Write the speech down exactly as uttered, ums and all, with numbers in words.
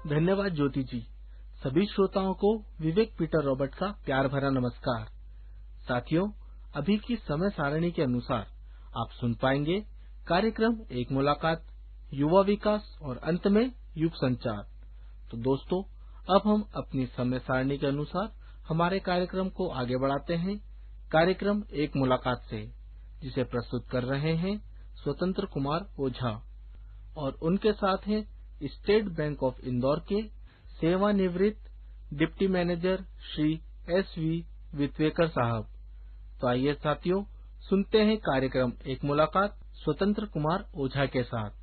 धन्यवाद ज्योति जी। सभी श्रोताओं को विवेक पीटर रॉबर्ट का प्यार भरा नमस्कार। साथियों, अभी की समय सारणी के अनुसार आप सुन पाएंगे कार्यक्रम एक मुलाकात, युवा विकास और अंत में युग संचार। तो दोस्तों, अब हम अपनी समय सारणी के अनुसार हमारे कार्यक्रम को आगे बढ़ाते हैं कार्यक्रम एक मुलाकात से, जिसे प्रस्तुत कर रहे हैं स्वतंत्र कुमार ओझा और उनके साथ हैं स्टेट बैंक ऑफ इंदौर के सेवानिवृत्त deputy manager Shri S V वित्वेकर साहब। तो आइए साथियों, सुनते हैं कार्यक्रम एक मुलाकात स्वतंत्र कुमार ओझा के साथ।